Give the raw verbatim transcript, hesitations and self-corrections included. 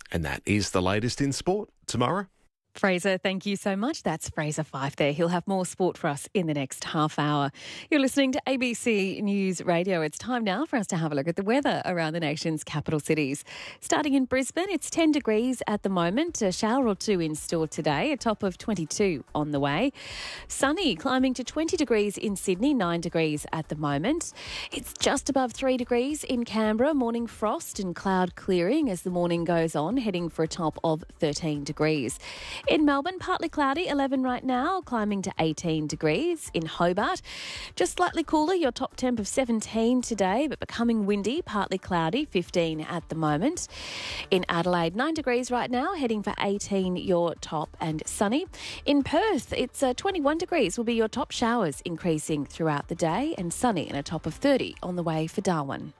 And that is the latest in sport. Tamara? Fraser, thank you so much. That's Fraser Fife there. He'll have more sport for us in the next half hour. You're listening to A B C News Radio. It's time now for us to have a look at the weather around the nation's capital cities. Starting in Brisbane, it's ten degrees at the moment. A shower or two in store today, a top of twenty-two on the way. Sunny, climbing to twenty degrees in Sydney, nine degrees at the moment. It's just above three degrees in Canberra. Morning frost and cloud clearing as the morning goes on, heading for a top of thirteen degrees. In Melbourne, partly cloudy, eleven right now, climbing to eighteen degrees. In Hobart, just slightly cooler, your top temp of seventeen today, but becoming windy, partly cloudy, fifteen at the moment. In Adelaide, nine degrees right now, heading for eighteen, your top, and sunny. In Perth, it's uh, twenty-one degrees will be your top, showers increasing throughout the day, and sunny and a top of thirty on the way for Darwin.